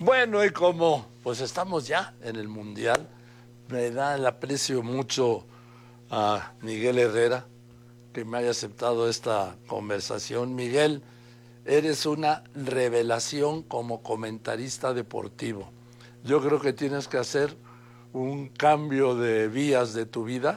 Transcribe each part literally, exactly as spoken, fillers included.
Bueno, y como pues estamos ya en el Mundial, me da el aprecio mucho a Miguel Herrera que me haya aceptado esta conversación. Miguel, eres una revelación como comentarista deportivo. Yo creo que tienes que hacer un cambio de vías de tu vida,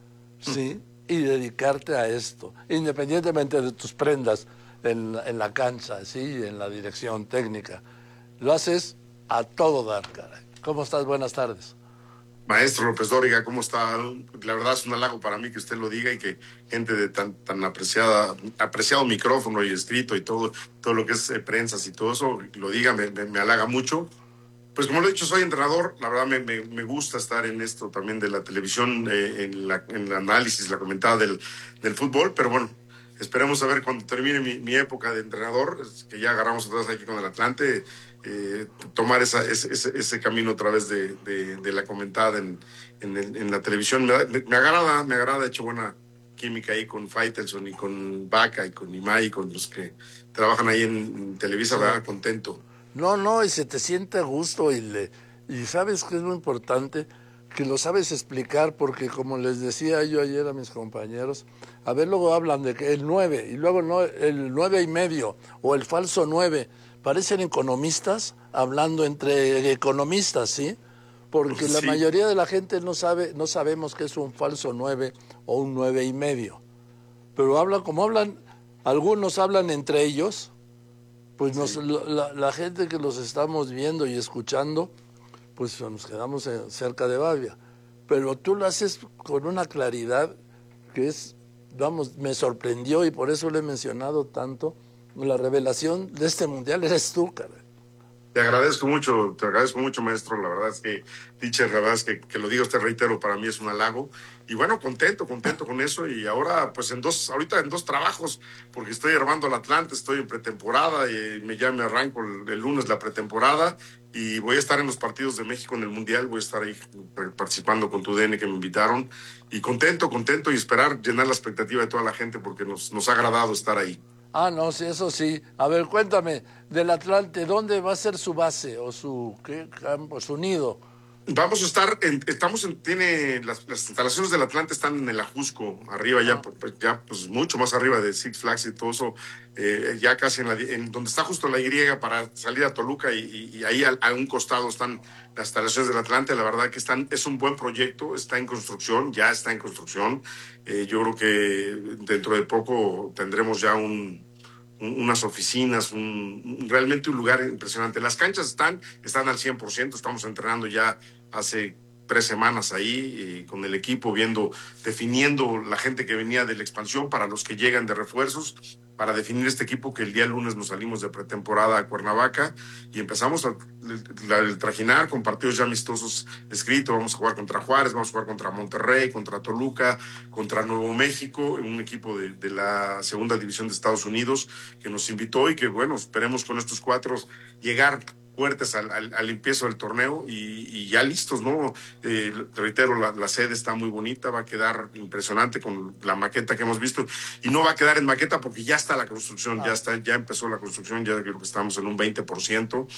¿sí? Y dedicarte a esto, independientemente de tus prendas en, en la cancha, ¿sí? En la dirección técnica. Lo haces a todo dar, caray. ¿Cómo estás? Buenas tardes. Maestro López Dóriga, ¿cómo está? La verdad es un halago para mí que usted lo diga y que gente de tan tan apreciada, apreciado micrófono y escrito y todo, todo lo que es eh, prensas y todo eso, lo diga, me, me, me halaga mucho. Pues como lo he dicho, soy entrenador, la verdad me, me, me gusta estar en esto también de la televisión, eh, en, la, en el análisis, la comentada del, del fútbol, pero bueno, esperemos a ver cuando termine mi, mi época de entrenador, que ya agarramos atrás aquí con el Atlante, eh, tomar esa, ese, ese, ese camino a través de, de, de la comentada en, en, en la televisión. Me, me, me agrada, me agrada, he hecho buena química ahí con Faitelson y con Vaca y con Imai y con los que trabajan ahí en, en Televisa, Sí. ¿verdad? Contento. No, no, y se te siente a gusto y le y sabes que es muy importante que lo sabes explicar porque como les decía yo ayer a mis compañeros, a ver luego hablan de que el nueve y luego no el nueve y medio o el falso nueve, parecen economistas hablando entre economistas, ¿sí? Porque la Sí, mayoría de la gente no sabe, no sabemos qué es un falso nueve o un nueve y medio, pero hablan como hablan, algunos hablan entre ellos. Pues nos, sí. la, la gente que los estamos viendo y escuchando, pues nos quedamos en- cerca de Bavia. Pero tú lo haces con una claridad que es, vamos, me sorprendió y por eso le he mencionado tanto. La revelación de este mundial eres tú, cara. Te agradezco mucho, te agradezco mucho, maestro. La verdad es que, teacher, la verdad es que, que lo digo, te reitero, para mí es un halago. Y bueno, contento, contento con eso. Y ahora, pues en dos, ahorita en dos trabajos, porque estoy armando el Atlante, estoy en pretemporada y me, ya me arranco el, el lunes la pretemporada. Y voy a estar en los partidos de México en el Mundial, voy a estar ahí participando con tu D N que me invitaron. Y contento, contento y esperar llenar la expectativa de toda la gente porque nos, nos ha agradado estar ahí. Ah, no, sí, eso sí. A ver, cuéntame, del Atlante, ¿dónde va a ser su base o su qué campo, su nido? Vamos a estar, en, estamos en, tiene, las, las instalaciones del Atlante están en el Ajusco, arriba ya, Ah, pues, ya pues mucho más arriba de Six Flags y todo eso, eh, ya casi en, la, en donde está justo la Y para salir a Toluca y, y, y ahí a, a un costado están las instalaciones del Atlante. La verdad que están, es un buen proyecto, está en construcción, ya está en construcción. Eh, yo creo que dentro de poco tendremos ya un unas oficinas, un, realmente un lugar impresionante. Las canchas están, están al cien por ciento, estamos entrenando ya hace tres semanas ahí, eh, con el equipo, viendo, definiendo la gente que venía de la expansión para los que llegan de refuerzos, para definir este equipo que el día lunes nos salimos de pretemporada a Cuernavaca y empezamos a, a, a trajinar con partidos ya amistosos escritos. Vamos a jugar contra Juárez, vamos a jugar contra Monterrey, contra Toluca, contra Nuevo México, un equipo de, de la segunda división de Estados Unidos que nos invitó y que, bueno, esperemos con estos cuatro llegar fuertes al, al, al empiezo del torneo y, y ya listos, ¿no? Eh, reitero, la, la sede está muy bonita, va a quedar impresionante con la maqueta que hemos visto y no va a quedar en maqueta porque ya está la construcción, ya ah, está, ya empezó la construcción, ya creo que estamos en un veinte por ciento.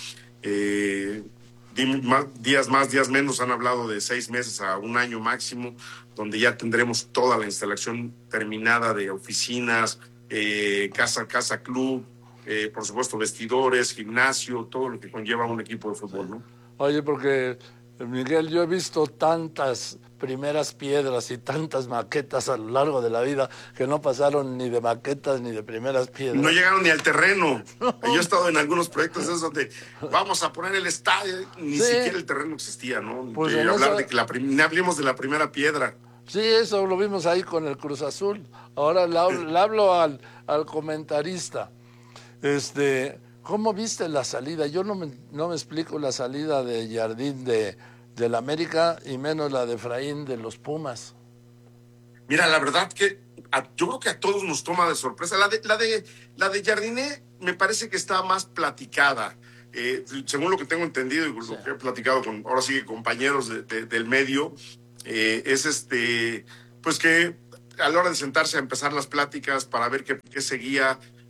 Eh, días más, días menos, han hablado de seis meses a un año máximo, donde ya tendremos toda la instalación terminada de oficinas, eh, casa, casa club, eh, por supuesto vestidores, gimnasio, todo lo que conlleva un equipo de sí. fútbol, ¿no? Oye, porque Miguel, yo he visto tantas primeras piedras y tantas maquetas a lo largo de la vida que no pasaron ni de maquetas ni de primeras No piedras. llegaron ni al terreno. Yo he estado en algunos proyectos esos donde vamos a poner el estadio, ni Sí, siquiera el terreno existía, ¿no? pues Y en hablar de esa, que la prim- ni hablemos de la primera piedra. sí, eso lo vimos ahí con el Cruz Azul. Ahora le hablo, le hablo al, al comentarista. Este, ¿cómo viste la salida? Yo no me, no me explico la salida de Jardín de, del América y menos la de Efraín de los Pumas. Mira, la verdad que a, yo creo que a todos nos toma de sorpresa. La de, la de, la de Jardiné me parece que está más platicada. Eh, según lo que tengo entendido y Sí. lo que he platicado con, ahora sí, compañeros de, de, del medio, eh, es este, pues que a la hora de sentarse a empezar las pláticas para ver qué, qué seguía,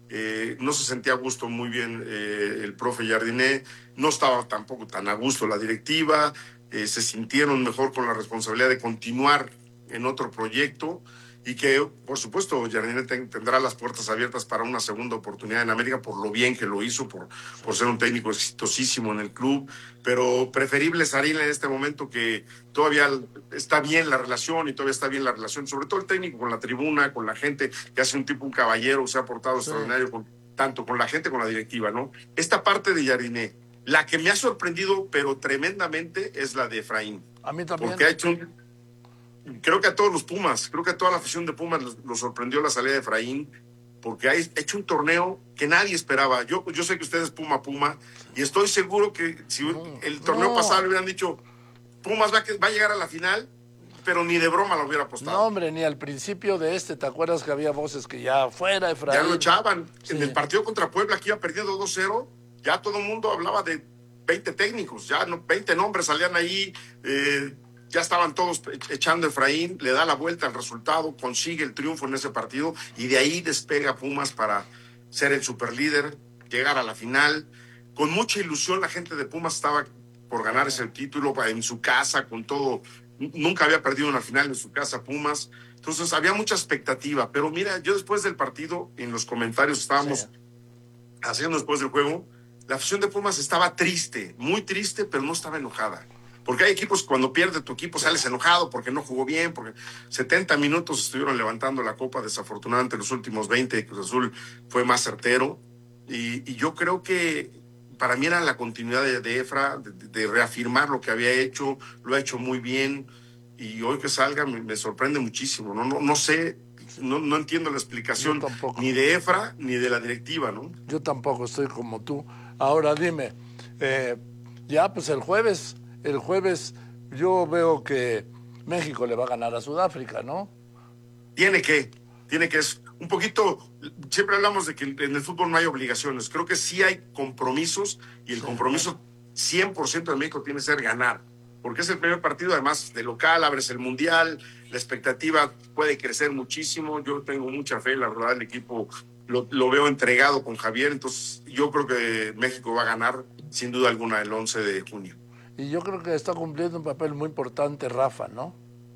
eh, no se sentía a gusto muy bien eh, el profe Jardiné, no estaba tampoco tan a gusto la directiva, eh, se sintieron mejor con la responsabilidad de continuar en otro proyecto y que, por supuesto, Jardiné ten, tendrá las puertas abiertas para una segunda oportunidad en América por lo bien que lo hizo, por, por ser un técnico exitosísimo en el club, pero preferible Sarín en este momento que todavía está bien la relación y todavía está bien la relación, sobre todo el técnico con la tribuna, con la gente, que hace un tipo, un caballero, se ha portado sí. extraordinario con, tanto con la gente como con la directiva, ¿no? Esta parte de Jardiné, la que me ha sorprendido, pero tremendamente, es la de Efraín. A mí también. Porque ha hecho un... Creo que a todos los Pumas, creo que a toda la afición de Pumas lo sorprendió la salida de Efraín, porque ha hecho un torneo que nadie esperaba. Yo, yo sé que usted es Puma Puma, y estoy seguro que si no, el torneo no. pasado le hubieran dicho, Pumas va, va a llegar a la final, pero ni de broma lo hubiera apostado. No, hombre, ni al principio de este, ¿te acuerdas que había voces que ya fuera Efraín? Ya lo echaban. Sí. En el partido contra Puebla, que iba perdiendo dos cero, ya todo el mundo hablaba de veinte técnicos, ya no, veinte nombres salían ahí, eh, ya estaban todos echando a Efraín, le da la vuelta al resultado, consigue el triunfo en ese partido y de ahí despega Pumas para ser el superlíder, llegar a la final. Con mucha ilusión la gente de Pumas estaba por ganar ese título en su casa, con todo. Nunca había perdido una final en su casa Pumas. Entonces había mucha expectativa. Pero mira, yo después del partido, en los comentarios estábamos sí. haciendo después del juego, la afición de Pumas estaba triste, muy triste, pero no estaba enojada. Porque hay equipos, cuando pierde tu equipo sales enojado porque no jugó bien, porque setenta minutos estuvieron levantando la copa, desafortunadamente los últimos veinte, Cruz Azul fue más certero, y, y yo creo que para mí era la continuidad de, de Efra, de, de reafirmar lo que había hecho, lo ha hecho muy bien, y hoy que salga me, me sorprende muchísimo, no, no, no sé, no, no entiendo la explicación ni de Efra ni de la directiva, ¿no? Yo tampoco estoy como tú. Ahora dime, eh, ya pues el jueves... El jueves yo veo que México le va a ganar a Sudáfrica, ¿no? Tiene que, tiene que, es un poquito, siempre hablamos de que en el fútbol no hay obligaciones, creo que sí hay compromisos y el sí, compromiso bueno. cien por ciento de México tiene que ser ganar, porque es el primer partido, además de local, abres el Mundial, la expectativa puede crecer muchísimo, yo tengo mucha fe, la verdad el equipo lo, lo veo entregado con Javier, entonces yo creo que México va a ganar sin duda alguna el once de junio. Y yo creo que está cumpliendo un papel muy importante Rafa, ¿no?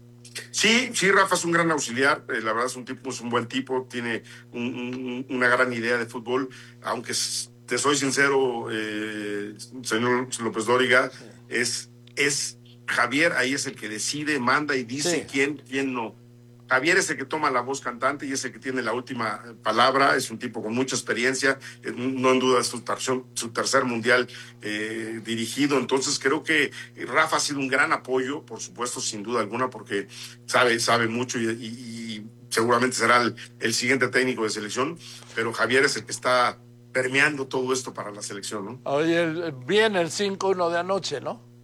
Sí, sí, Rafa es un gran auxiliar, eh, la verdad es un tipo, es un buen tipo, tiene un, un, una gran idea de fútbol, aunque te soy sincero, eh, señor López Dóriga, sí. es, es Javier, ahí es el que decide, manda y dice sí. quién, quién no. Javier es el que toma la voz cantante y es el que tiene la última palabra, es un tipo con mucha experiencia, no en duda es su tercer, su tercer mundial eh, dirigido, entonces creo que Rafa ha sido un gran apoyo, por supuesto, sin duda alguna, porque sabe, sabe mucho y, y, y seguramente será el, el siguiente técnico de selección, pero Javier es el que está permeando todo esto para la selección, ¿no? Oye, bien el cinco uno de anoche, ¿no?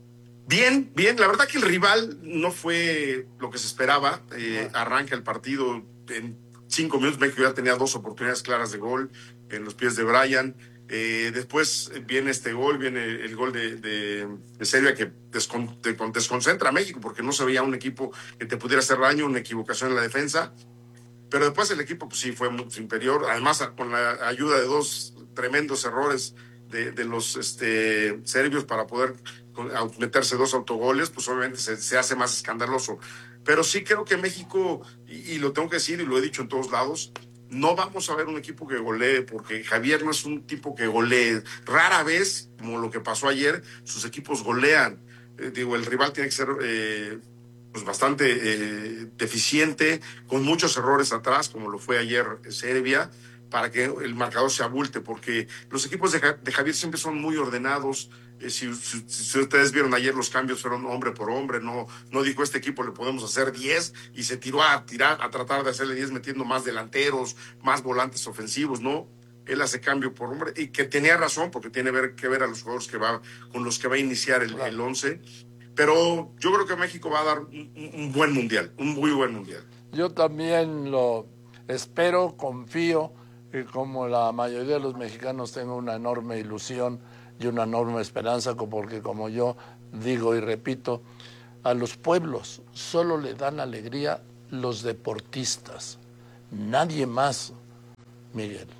Bien, bien, la verdad que el rival no fue lo que se esperaba, eh, arranca el partido en cinco minutos, México ya tenía dos oportunidades claras de gol en los pies de Brian, eh, después viene este gol, viene el gol de, de, de Serbia que descon, de, desconcentra a México porque no se veía un equipo que te pudiera hacer daño, una equivocación en la defensa, pero después el equipo pues sí fue muy superior, además con la ayuda de dos tremendos errores de, de los este, serbios para poder meterse dos autogoles, pues obviamente se, se hace más escandaloso. Pero sí creo que México, y, y lo tengo que decir y lo he dicho en todos lados, no vamos a ver un equipo que golee, porque Javier no es un tipo que golee. Rara vez, como lo que pasó ayer, sus equipos golean. Eh, digo, el rival tiene que ser eh, pues bastante eh, deficiente, con muchos errores atrás, como lo fue ayer Serbia, para que el marcador se abulte, porque los equipos de, de Javier siempre son muy ordenados. Eh, si, si, si ustedes vieron ayer, los cambios fueron hombre por hombre, no, no dijo este equipo le podemos hacer diez y se tiró a tirar, a tratar de hacerle diez metiendo más delanteros, más volantes ofensivos, ¿no? Él hace cambio por hombre y que tenía razón porque tiene ver, que ver a los jugadores que va, con los que va a iniciar el, el once, pero yo creo que México va a dar un, un buen mundial, un muy buen mundial. Yo también lo espero, confío, y como la mayoría de los mexicanos tengo una enorme ilusión y una enorme esperanza, porque como yo digo y repito, a los pueblos solo le dan alegría los deportistas, nadie más, Miguel.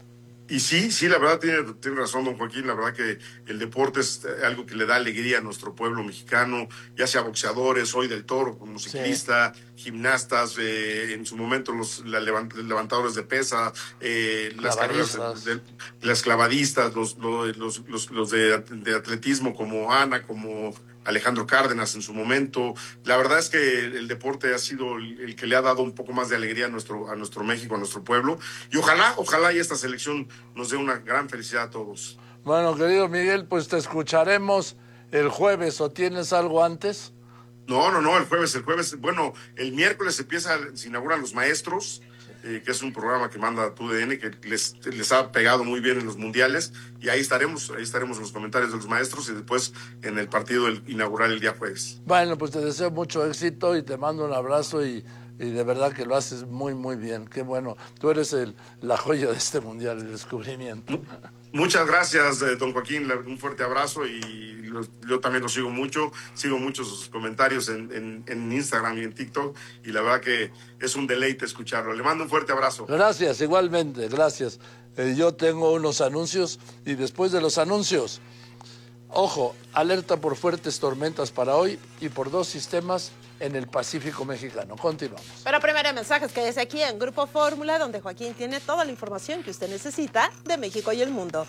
Y sí, sí, la verdad tiene, tiene razón don Joaquín, la verdad que el deporte es algo que le da alegría a nuestro pueblo mexicano, ya sea boxeadores, hoy del Toro como ciclista, sí. gimnastas, eh, en su momento los la levant, levantadores de pesa, eh, las carreras de, de, las clavadistas, los, los, los, los de, de atletismo como Ana, como Alejandro Cárdenas en su momento. La verdad es que el deporte ha sido el, el que le ha dado un poco más de alegría a nuestro, a nuestro México, a nuestro pueblo. Y ojalá, ojalá y esta selección nos dé una gran felicidad a todos. Bueno, querido Miguel, pues te escucharemos el jueves, ¿o tienes algo antes? No, no, no, el jueves, el jueves, bueno, el miércoles empieza, se inauguran Los Maestros, eh, que es un programa que manda tu D N, que les, les ha pegado muy bien en los mundiales, y ahí estaremos, ahí estaremos en los comentarios de Los Maestros y después en el partido inaugural el día jueves. Bueno, pues te deseo mucho éxito y te mando un abrazo y, y de verdad que lo haces muy, muy bien. Qué bueno, tú eres el, la joya de este mundial, el descubrimiento. Muchas gracias, eh, don Joaquín, un fuerte abrazo y lo, yo también lo sigo mucho, sigo muchos sus comentarios en, en, en Instagram y en TikTok y la verdad que es un deleite escucharlo. Le mando un fuerte abrazo. Gracias, igualmente, gracias. Eh, yo tengo unos anuncios y después de los anuncios, ojo, alerta por fuertes tormentas para hoy y por dos sistemas en el Pacífico mexicano. Continuamos. Pero primero mensajes, quédese aquí en Grupo Fórmula, donde Joaquín tiene toda la información que usted necesita de México y el mundo.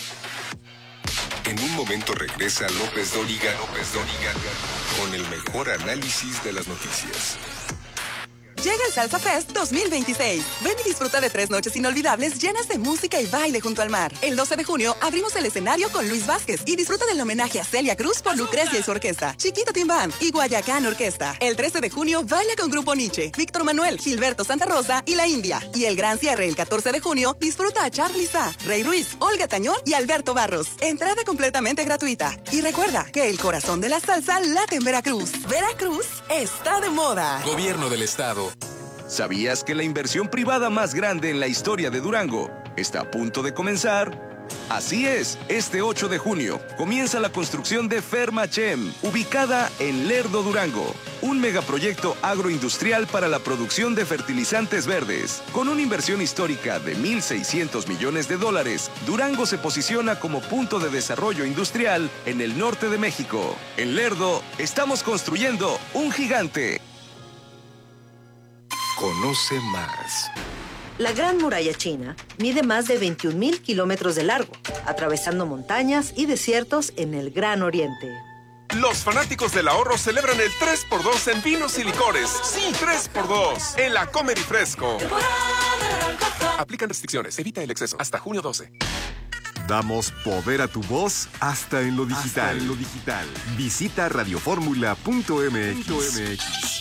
En un momento regresa López Dóriga, López Dóriga, con el mejor análisis de las noticias. Llega el Salsa Fest dos mil veintiséis. Ven y disfruta de tres noches inolvidables llenas de música y baile junto al mar. El doce de junio abrimos el escenario con Luis Vázquez y disfruta del homenaje a Celia Cruz por Lucrecia y su orquesta, Chiquita Tim Band y Guayacán Orquesta. El trece de junio baila con Grupo Nietzsche, Víctor Manuel, Gilberto Santa Rosa y La India. Y el gran cierre el catorce de junio disfruta a Charly Sá, Rey Ruiz, Olga Tañón y Alberto Barros. Entrada completamente gratuita. Y recuerda que el corazón de la salsa late en Veracruz. Veracruz está de moda. Gobierno del Estado. ¿Sabías que la inversión privada más grande en la historia de Durango está a punto de comenzar? Así es, este ocho de junio comienza la construcción de Fermachem, ubicada en Lerdo, Durango, un megaproyecto agroindustrial para la producción de fertilizantes verdes. Con una inversión histórica de mil seiscientos millones de dólares, Durango se posiciona como punto de desarrollo industrial en el norte de México. En Lerdo, estamos construyendo un gigante. Conoce más. La Gran Muralla China mide más de veintiún mil kilómetros de largo, atravesando montañas y desiertos en el Gran Oriente. Los fanáticos del ahorro celebran el tres por dos en vinos y licores. Sí, tres por dos en la Comer y Fresco. Aplican restricciones. Evita el exceso. Hasta junio doce. Damos poder a tu voz hasta en lo digital. Hasta en lo digital. Visita radioformula punto m x.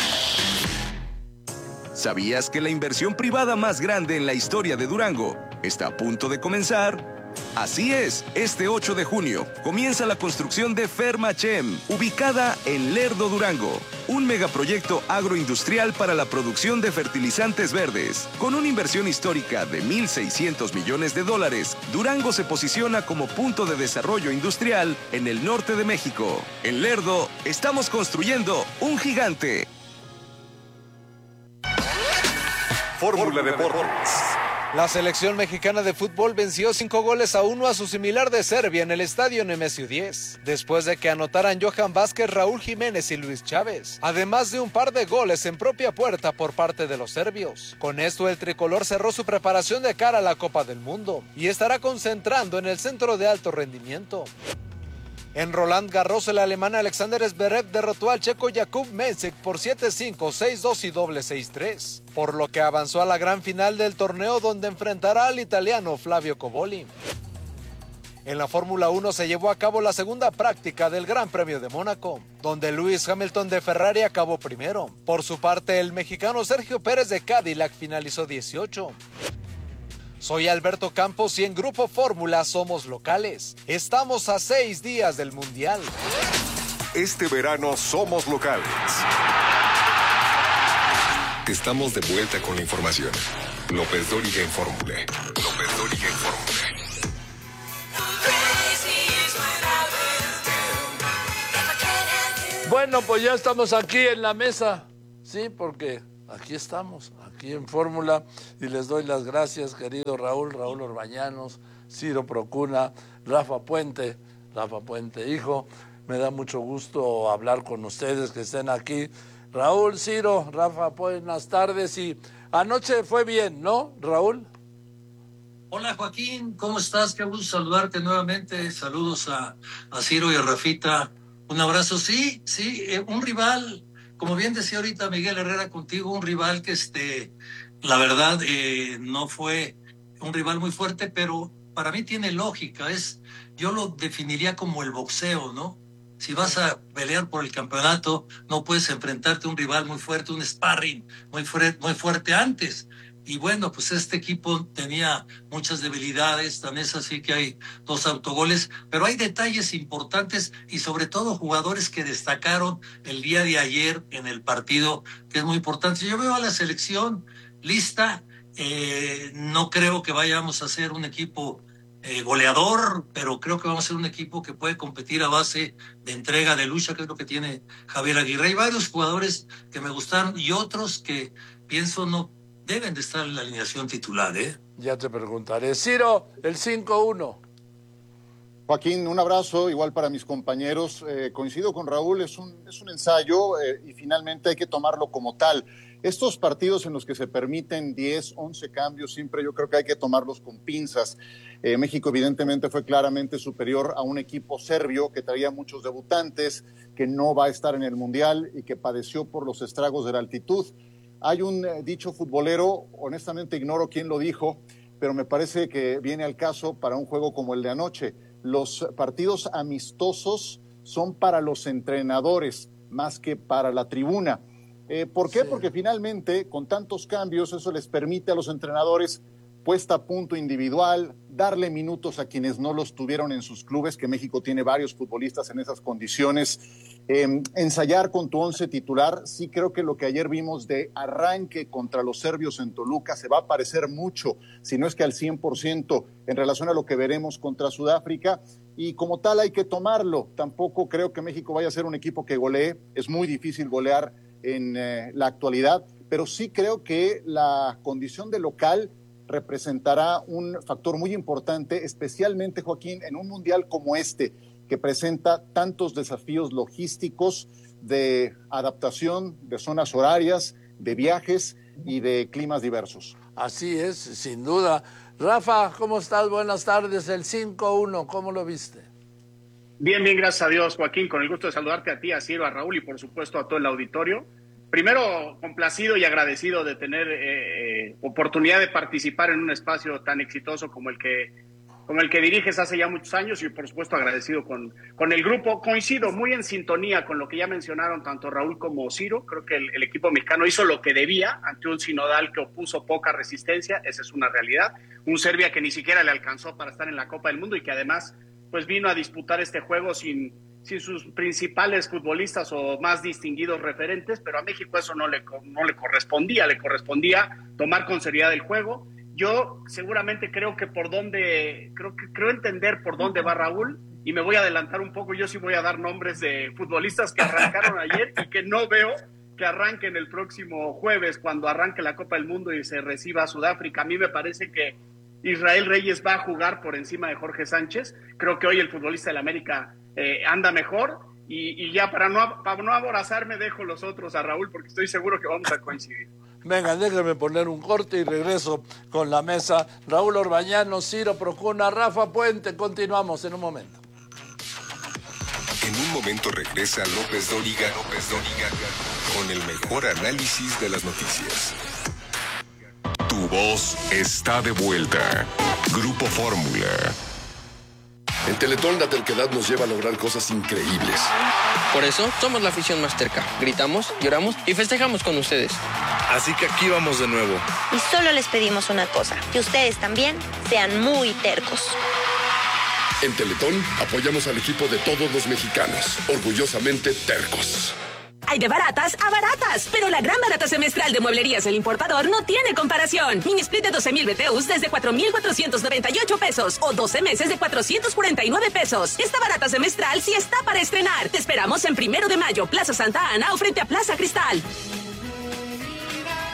¿Sabías que la inversión privada más grande en la historia de Durango está a punto de comenzar? Así es, este ocho de junio comienza la construcción de Fermachem, ubicada en Lerdo, Durango, un megaproyecto agroindustrial para la producción de fertilizantes verdes. Con una inversión histórica de mil seiscientos millones de dólares, Durango se posiciona como punto de desarrollo industrial en el norte de México. En Lerdo, estamos construyendo un gigante. Fórmula Deportes. La selección mexicana de fútbol venció cinco goles a uno a su similar de Serbia en el estadio Nemesio diez, después de que anotaran Johan Vázquez, Raúl Jiménez y Luis Chávez, además de un par de goles en propia puerta por parte de los serbios. Con esto el tricolor cerró su preparación de cara a la Copa del Mundo y estará concentrando en el centro de alto rendimiento. En Roland Garros, el alemán Alexander Zverev derrotó al checo Jakub Mensik por siete cinco, seis dos y doble seis tres, por lo que avanzó a la gran final del torneo donde enfrentará al italiano Flavio Cobolli. En la Fórmula uno se llevó a cabo la segunda práctica del Gran Premio de Mónaco, donde Lewis Hamilton de Ferrari acabó primero. Por su parte, el mexicano Sergio Pérez de Cadillac finalizó dieciocho. Soy Alberto Campos y en Grupo Fórmula somos locales. Estamos a seis días del Mundial. Este verano somos locales. Estamos de vuelta con la información. López Dóriga en Fórmula. López Dóriga en Fórmula. Bueno, pues ya estamos aquí en la mesa, sí, porque aquí estamos, aquí en Fórmula, y les doy las gracias, querido Raúl, Raúl Orbañanos, Ciro Procuna, Rafa Puente, Rafa Puente, hijo. Me da mucho gusto hablar con ustedes, que estén aquí. Raúl, Ciro, Rafa, buenas tardes. Y anoche fue bien, ¿no, Raúl? Hola, Joaquín, ¿cómo estás? Qué gusto saludarte nuevamente. Saludos a, a Ciro y a Rafita. Un abrazo. Sí, sí, eh, un rival, como bien decía ahorita Miguel Herrera contigo, un rival que, este, la verdad, eh, no fue un rival muy fuerte, pero para mí tiene lógica. Es, yo lo definiría como el boxeo, ¿no? Si vas a pelear por el campeonato, no puedes enfrentarte a un rival muy fuerte, un sparring muy, fuerte, muy fuerte antes. Y bueno, pues este equipo tenía muchas debilidades, tan es así que hay dos autogoles, pero hay detalles importantes y sobre todo jugadores que destacaron el día de ayer en el partido, que es muy importante. Yo veo a la selección lista, eh, no creo que vayamos a ser un equipo Eh, goleador, pero creo que vamos a ser un equipo que puede competir a base de entrega, de lucha, que es lo que tiene Javier Aguirre. Hay varios jugadores que me gustaron y otros que pienso no deben de estar en la alineación titular, ¿eh? Ya te preguntaré. Ciro, el cinco uno. Joaquín, un abrazo, igual para mis compañeros. Eh, coincido con Raúl, es un, es un ensayo eh, y finalmente hay que tomarlo como tal. Estos partidos en los que se permiten diez, once cambios, siempre yo creo que hay que tomarlos con pinzas. Eh, México evidentemente fue claramente superior a un equipo serbio que traía muchos debutantes, que no va a estar en el Mundial y que padeció por los estragos de la altitud. Hay un eh, dicho futbolero, honestamente ignoro quién lo dijo, pero me parece que viene al caso para un juego como el de anoche. Los partidos amistosos son para los entrenadores más que para la tribuna. Eh, ¿Por qué? Sí. Porque finalmente, con tantos cambios, eso les permite a los entrenadores puesta a punto individual, darle minutos a quienes no los tuvieron en sus clubes, que México tiene varios futbolistas en esas condiciones, eh, ensayar con tu once titular. Sí creo que lo que ayer vimos de arranque contra los serbios en Toluca se va a parecer mucho, si no es que al cien por ciento, en relación a lo que veremos contra Sudáfrica, y como tal hay que tomarlo. Tampoco creo que México vaya a ser un equipo que golee, es muy difícil golear en eh, la actualidad, pero sí creo que la condición de local representará un factor muy importante, especialmente, Joaquín, en un mundial como este, que presenta tantos desafíos logísticos de adaptación, de zonas horarias, de viajes y de climas diversos. Así es, sin duda. Rafa, ¿cómo estás? Buenas tardes. El cinco uno, ¿cómo lo viste? Bien, bien, gracias a Dios, Joaquín. Con el gusto de saludarte a ti, a Ciro, a Raúl y por supuesto a todo el auditorio. Primero, complacido y agradecido de tener eh, oportunidad de participar en un espacio tan exitoso como el que como el que diriges hace ya muchos años y por supuesto agradecido con, con el grupo. Coincido muy en sintonía con lo que ya mencionaron tanto Raúl como Ciro. Creo que el, el equipo mexicano hizo lo que debía ante un sinodal que opuso poca resistencia. Esa es una realidad. Un Serbia que ni siquiera le alcanzó para estar en la Copa del Mundo y que además pues vino a disputar este juego sin... sin sus principales futbolistas o más distinguidos referentes, pero a México eso no le, no le correspondía, le correspondía tomar con seriedad el juego. Yo seguramente creo que por dónde, creo que creo entender por dónde va Raúl, y me voy a adelantar un poco, yo sí voy a dar nombres de futbolistas que arrancaron ayer y que no veo que arranquen el próximo jueves cuando arranque la Copa del Mundo y se reciba a Sudáfrica. A mí me parece que Israel Reyes va a jugar por encima de Jorge Sánchez. Creo que hoy el futbolista del América eh, anda mejor y, y ya para no, para no aborazarme dejo los otros a Raúl porque estoy seguro que vamos a coincidir. Venga, déjame poner un corte y regreso con la mesa. Raúl Orbañanos, Ciro Procuna, Rafa Puente. Continuamos en un momento. En un momento regresa López Dóriga, López Dóriga con el mejor análisis de las noticias. Tu voz está de vuelta. Grupo Fórmula. En Teletón la terquedad nos lleva a lograr cosas increíbles. Por eso somos la afición más terca. Gritamos, lloramos y festejamos con ustedes. Así que aquí vamos de nuevo. Y solo les pedimos una cosa, que ustedes también sean muy tercos. En Teletón apoyamos al equipo de todos los mexicanos, orgullosamente tercos. Hay de baratas a baratas, pero la gran barata semestral de Mueblerías El Importador no tiene comparación. Mini split de doce mil B T Us desde cuatro mil cuatrocientos noventa y ocho pesos o doce meses de cuatrocientos cuarenta y nueve pesos. Esta barata semestral sí está para estrenar. Te esperamos en Primero de Mayo, Plaza Santa Ana o frente a Plaza Cristal.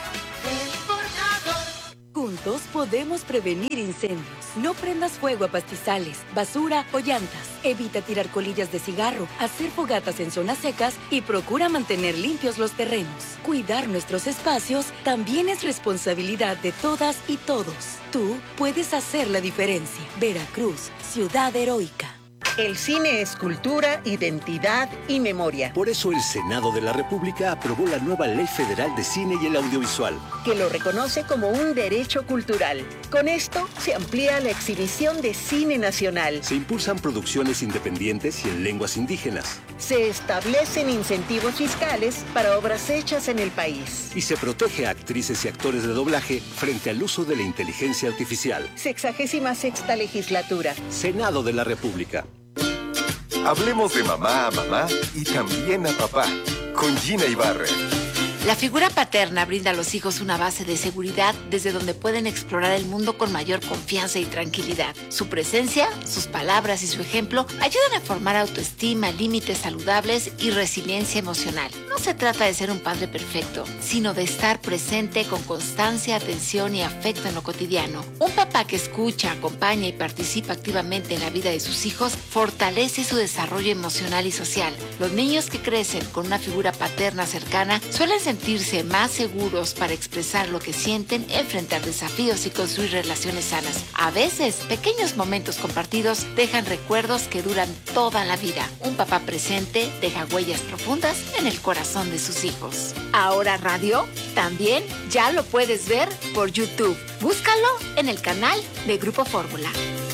juntos podemos prevenir incendios. No prendas fuego a pastizales, basura o llantas. Evita tirar colillas de cigarro, hacer fogatas en zonas secas y procura mantener limpios los terrenos. Cuidar nuestros espacios también es responsabilidad de todas y todos. Tú puedes hacer la diferencia. Veracruz, ciudad heroica. El cine es cultura, identidad y memoria. Por eso el Senado de la República aprobó la nueva Ley Federal de Cine y el Audiovisual, que lo reconoce como un derecho cultural. Con esto se amplía la exhibición de cine nacional. Se impulsan producciones independientes y en lenguas indígenas. Se establecen incentivos fiscales para obras hechas en el país. Y se protege a actrices y actores de doblaje frente al uso de la inteligencia artificial. Sexagésima sexta legislatura. Senado de la República. Hablemos de mamá a mamá y también a papá, con Gina Ibarra. La figura paterna brinda a los hijos una base de seguridad desde donde pueden explorar el mundo con mayor confianza y tranquilidad. Su presencia, sus palabras y su ejemplo ayudan a formar autoestima, límites saludables y resiliencia emocional. No se trata de ser un padre perfecto, sino de estar presente con constancia, atención y afecto en lo cotidiano. Un papá que escucha, acompaña y participa activamente en la vida de sus hijos fortalece su desarrollo emocional y social. Los niños que crecen con una figura paterna cercana suelen sentirse sentirse más seguros para expresar lo que sienten, enfrentar desafíos y construir relaciones sanas. A veces, pequeños momentos compartidos dejan recuerdos que duran toda la vida. Un papá presente deja huellas profundas en el corazón de sus hijos. Ahora Radio también ya lo puedes ver por YouTube. Búscalo en el canal de Grupo Fórmula.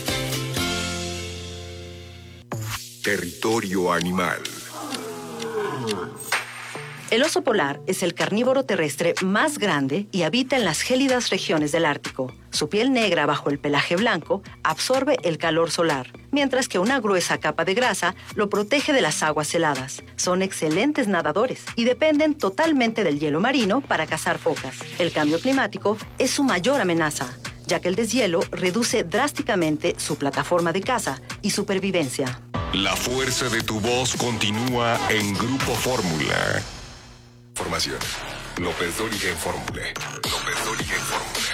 Territorio animal. El oso polar es el carnívoro terrestre más grande y habita en las gélidas regiones del Ártico. Su piel negra bajo el pelaje blanco absorbe el calor solar, mientras que una gruesa capa de grasa lo protege de las aguas heladas. Son excelentes nadadores y dependen totalmente del hielo marino para cazar focas. El cambio climático es su mayor amenaza, ya que el deshielo reduce drásticamente su plataforma de caza y supervivencia. La fuerza de tu voz continúa en Grupo Fórmula. Formación. López Dóriga en Fórmula. López Dóriga en Fórmula.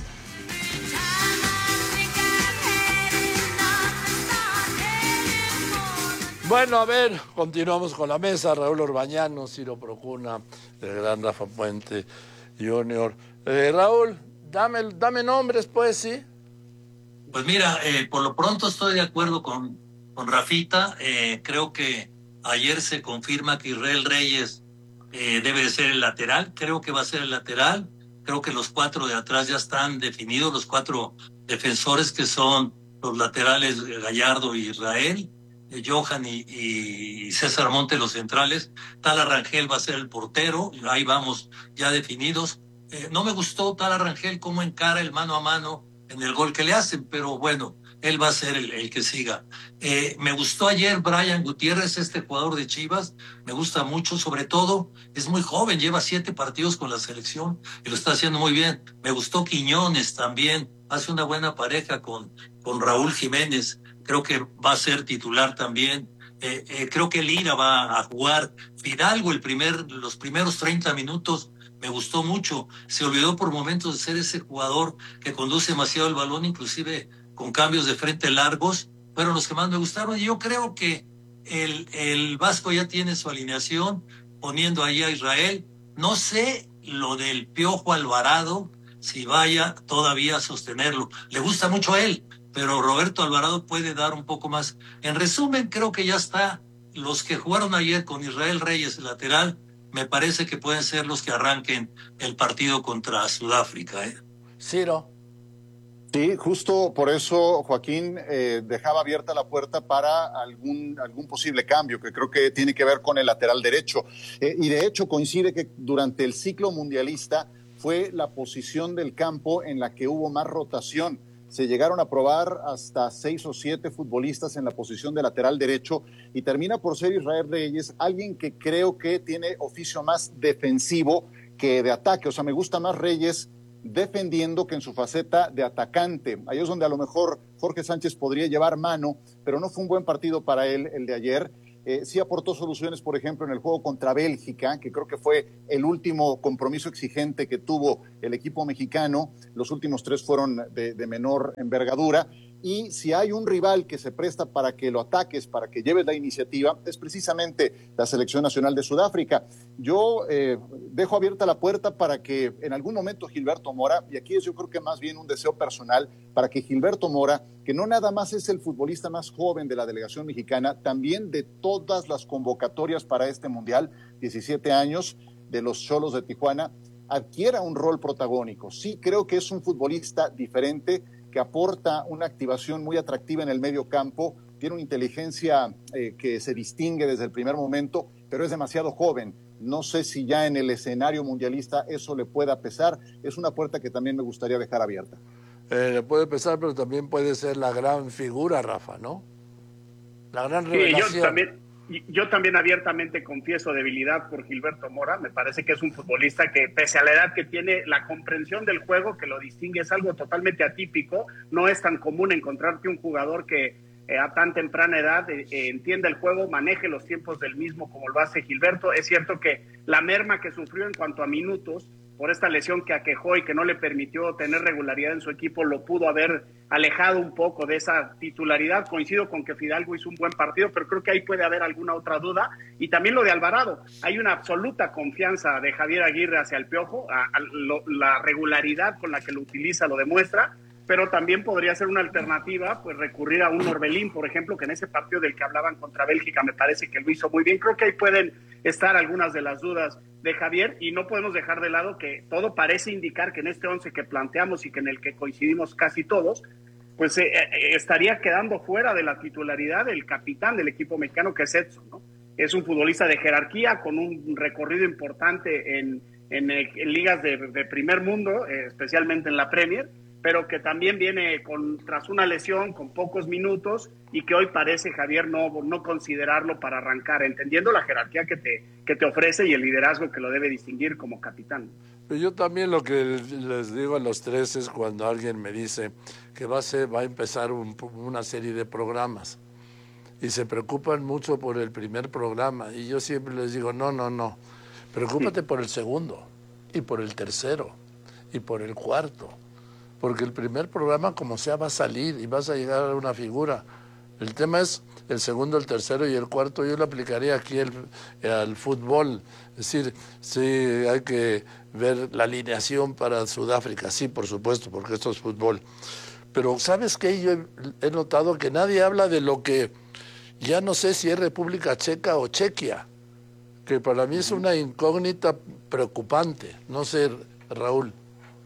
Bueno, a ver, continuamos con la mesa. Raúl Orbañano, Ciro Procuna, el gran Rafa Puente Junior. Eh, Raúl, dame, dame nombres, pues, ¿sí? Pues mira, eh, por lo pronto estoy de acuerdo con, con Rafita. Eh, creo que ayer se confirma que Israel Reyes Eh, debe de ser el lateral, creo que va a ser el lateral, creo que los cuatro de atrás ya están definidos, los cuatro defensores que son los laterales Gallardo y Israel, eh, Johan y, y César Monte los centrales, Tala Rangel va a ser el portero, ahí vamos ya definidos. Eh, no me gustó Tala Rangel cómo encara el mano a mano en el gol que le hacen, pero bueno, él va a ser el, el que siga. Eh, me gustó ayer Brian Gutiérrez, este jugador de Chivas, me gusta mucho, sobre todo, es muy joven, lleva siete partidos con la selección y lo está haciendo muy bien. Me gustó Quiñones también, hace una buena pareja con, con Raúl Jiménez, creo que va a ser titular también. Eh, eh, creo que Lira va a jugar. Fidalgo, el primer, los primeros treinta minutos, me gustó mucho. Se olvidó por momentos de ser ese jugador que conduce demasiado el balón, inclusive con cambios de frente largos, fueron los que más me gustaron. Y yo creo que el, el Vasco ya tiene su alineación, poniendo ahí a Israel. No sé lo del Piojo Alvarado, si vaya todavía a sostenerlo. Le gusta mucho a él, pero Roberto Alvarado puede dar un poco más. En resumen, creo que ya está. Los que jugaron ayer con Israel Reyes, el lateral, me parece que pueden ser los que arranquen el partido contra Sudáfrica. ¿eh? Ciro. Sí, justo por eso Joaquín eh, dejaba abierta la puerta para algún, algún posible cambio, que creo que tiene que ver con el lateral derecho. Eh, y de hecho coincide que durante el ciclo mundialista fue la posición del campo en la que hubo más rotación. Se llegaron a probar hasta seis o siete futbolistas en la posición de lateral derecho y termina por ser Israel Reyes, alguien que creo que tiene oficio más defensivo que de ataque. O sea, me gusta más Reyes defendiendo que en su faceta de atacante. Ahí es donde a lo mejor Jorge Sánchez podría llevar mano, pero no fue un buen partido para él el de ayer. Eh, sí aportó soluciones, por ejemplo, en el juego contra Bélgica, que creo que fue el último compromiso exigente que tuvo el equipo mexicano. Los últimos tres fueron de, de menor envergadura. Y si hay un rival que se presta para que lo ataques, para que lleves la iniciativa, es precisamente la Selección Nacional de Sudáfrica. Yo eh, dejo abierta la puerta para que en algún momento Gilberto Mora, y aquí es yo creo que más bien un deseo personal, para que Gilberto Mora, que no nada más es el futbolista más joven de la delegación mexicana, también de todas las convocatorias para este Mundial, diecisiete años, de los Xolos de Tijuana, adquiera un rol protagónico. Sí creo que es un futbolista diferente, que aporta una activación muy atractiva en el medio campo, tiene una inteligencia eh, que se distingue desde el primer momento, pero es demasiado joven. No sé si ya en el escenario mundialista eso le pueda pesar. Es una puerta que también me gustaría dejar abierta. Eh, le puede pesar, pero también puede ser la gran figura, Rafa, ¿no? La gran Sí, revelación. yo también... Yo también abiertamente confieso debilidad por Gilberto Mora. Me parece que es un futbolista que, pese a la edad que tiene, la comprensión del juego que lo distingue es algo totalmente atípico. No es tan común encontrarte un jugador que eh, a tan temprana edad eh, eh, entienda el juego, maneje los tiempos del mismo como lo hace Gilberto. Es cierto que la merma que sufrió en cuanto a minutos por esta lesión que aquejó y que no le permitió tener regularidad en su equipo, lo pudo haber alejado un poco de esa titularidad. Coincido con que Fidalgo hizo un buen partido, pero creo que ahí puede haber alguna otra duda. Y también lo de Alvarado. Hay una absoluta confianza de Javier Aguirre hacia el Piojo. A, a, lo, la regularidad con la que lo utiliza lo demuestra, pero también podría ser una alternativa, pues recurrir a un Orbelín, por ejemplo, que en ese partido del que hablaban contra Bélgica me parece que lo hizo muy bien. Creo que ahí pueden estar algunas de las dudas de Javier, y no podemos dejar de lado que todo parece indicar que en este once que planteamos y que en el que coincidimos casi todos, pues eh, eh, estaría quedando fuera de la titularidad el capitán del equipo mexicano, que es Edson, ¿no? Es un futbolista de jerarquía con un recorrido importante en, en, en ligas de, de primer mundo, eh, especialmente en la Premier, pero que también viene con, tras una lesión, con pocos minutos, y que hoy parece, Javier, no, no considerarlo para arrancar, entendiendo la jerarquía que te, que te ofrece y el liderazgo que lo debe distinguir como capitán. Pero yo también lo que les digo a los tres es cuando alguien me dice que va a, ser, va a empezar un, una serie de programas y se preocupan mucho por el primer programa, y yo siempre les digo, no, no, no, preocúpate sí. por el segundo, y por el tercero, y por el cuarto. Porque el primer programa, como sea, va a salir y vas a llegar a una figura. El tema es el segundo, el tercero y el cuarto. Yo lo aplicaría aquí el, al fútbol. Es decir, sí, hay que ver la alineación para Sudáfrica. Sí, por supuesto, porque esto es fútbol. Pero, ¿sabes qué? Yo he, he notado que nadie habla de lo que ya no sé si es República Checa o Chequia, que para mí es una incógnita preocupante. No sé, Raúl.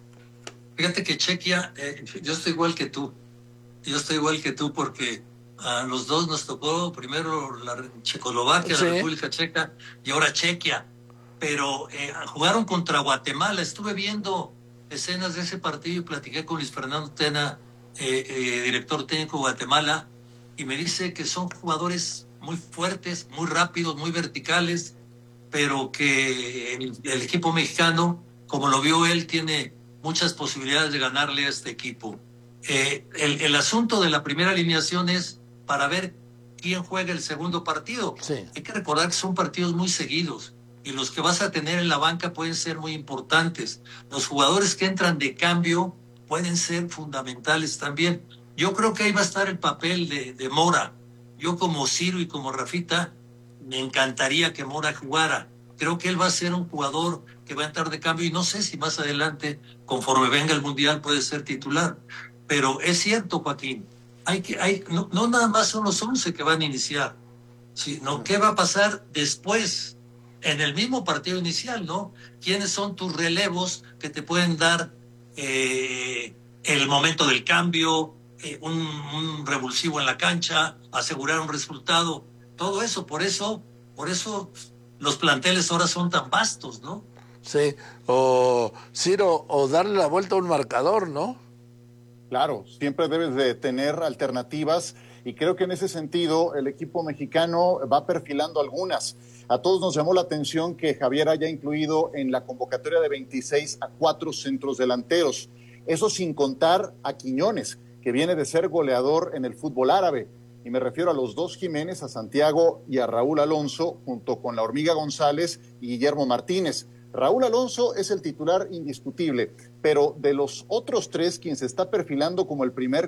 Fíjate que Chequia, eh, yo estoy igual que tú, yo estoy igual que tú porque a los dos nos tocó primero la Checoslovaquia, sí. la República Checa, y ahora Chequia, pero eh, jugaron contra Guatemala. Estuve viendo escenas de ese partido y platiqué con Luis Fernando Tena, eh, eh, director técnico de Guatemala, y me dice que son jugadores muy fuertes, muy rápidos, muy verticales, pero que el, el equipo mexicano, como lo vio él, tiene muchas posibilidades de ganarle a este equipo. Eh, el, el asunto de la primera alineación es para ver quién juega el segundo partido. Sí. Hay que recordar que son partidos muy seguidos y los que vas a tener en la banca pueden ser muy importantes. Los jugadores que entran de cambio pueden ser fundamentales también. Yo creo que ahí va a estar el papel de, de Mora. Yo como Ciro y como Rafita me encantaría que Mora jugara. Creo que él va a ser un jugador que va a entrar de cambio y no sé si más adelante, conforme venga el Mundial, puede ser titular. Pero es cierto, Joaquín, hay que, hay, no, no nada más son los once que van a iniciar, sino qué va a pasar después, en el mismo partido inicial, ¿no? ¿Quiénes son tus relevos que te pueden dar eh, el momento del cambio, eh, un, un revulsivo en la cancha, asegurar un resultado? Todo eso, por eso, por eso los planteles ahora son tan vastos, ¿no? Sí, o Ciro, o darle la vuelta a un marcador, ¿no? Claro, siempre debes de tener alternativas, y creo que en ese sentido el equipo mexicano va perfilando algunas. A todos nos llamó la atención que Javier haya incluido en la convocatoria de veintiséis a cuatro centros delanteros. Eso sin contar a Quiñones, que viene de ser goleador en el fútbol árabe. y me refiero a los dos Jiménez, a Santiago y a Raúl Alonso, junto con la Hormiga González y Guillermo Martínez. Raúl Alonso es el titular indiscutible, pero de los otros tres, quien se está perfilando como el primer